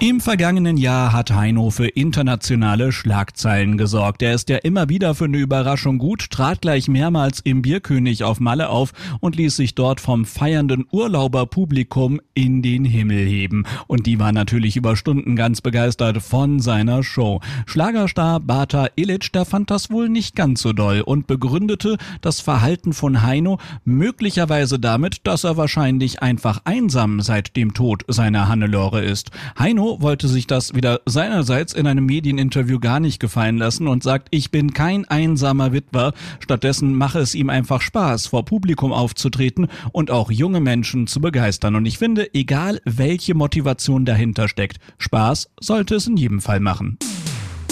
Im vergangenen Jahr hat Heino für internationale Schlagzeilen gesorgt. Er ist ja immer wieder für eine Überraschung gut, trat gleich mehrmals im Bierkönig auf Malle auf und ließ sich dort vom feiernden Urlauberpublikum in den Himmel heben. Und die war natürlich über Stunden ganz begeistert von seiner Show. Schlagerstar Bata Ilic, der fand das wohl nicht ganz so doll und begründete das Verhalten von Heino möglicherweise damit, dass er wahrscheinlich einfach einsam seit dem Tod seiner Hannelore ist. Heino wollte sich das wieder seinerseits in einem Medieninterview gar nicht gefallen lassen und sagt, ich bin kein einsamer Witwer, stattdessen mache es ihm einfach Spaß, vor Publikum aufzutreten und auch junge Menschen zu begeistern. Und ich finde, egal welche Motivation dahinter steckt, Spaß sollte es in jedem Fall machen.